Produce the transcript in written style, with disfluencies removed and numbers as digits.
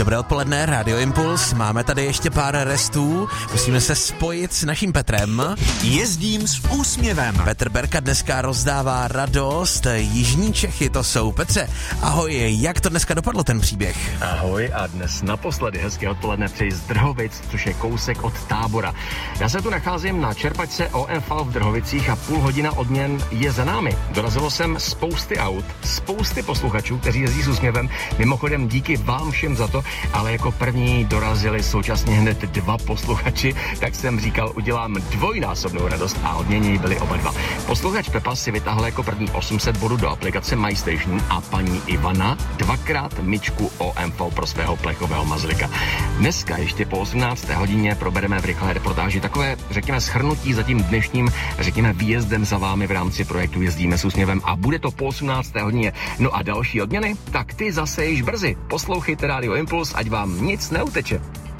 Dobré odpoledne, Radio Impuls. Máme tady ještě pár restů. Musíme se spojit s naším Petrem. Jezdím s úsměvem. Petr Berka dneska rozdává radost. Jižní Čechy to jsou. Petře, ahoj, jak to dneska dopadlo ten příběh? Ahoj a dnes naposledy hezké odpoledne přeji z Drhovic, což je kousek od Tábora. Já se tu nacházím na čerpačce OMV v Drhovicích a půl hodina odměn je za námi. Dorazilo sem spousty aut, spousty posluchačů, kteří jezdí s úsměvem. Mimochodem díky vám všem za to, ale jako první dorazili současně hned 2 posluchači, tak jsem říkal, udělám dvojnásobnou radost a odměnění byli oba 2. Posluchač Pepa si vytáhl jako první 800 bodů do aplikace MyStation a paní Ivana 2x myčku OMV pro svého plechového mazlika. Dneska ještě po 18. hodině probereme v rychlé reportáži takové, řekněme, shrnutí za tím dnešním, řekněme, výjezdem za vámi v rámci projektu Jezdíme s úsměvem a bude to po 18. hodině. No a další odměny? Tak ty zase již brzy. Poslouchejte Radio Impuls, ať vám nic neuteče.